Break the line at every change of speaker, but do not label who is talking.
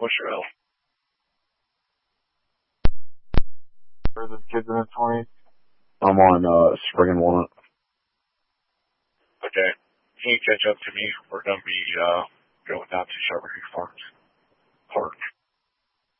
What's your L?
For the kids in the 20s.
I'm on Spring and Walnut.
Okay. Can you catch up to me? We're going to be going down to Shelby Farms Park.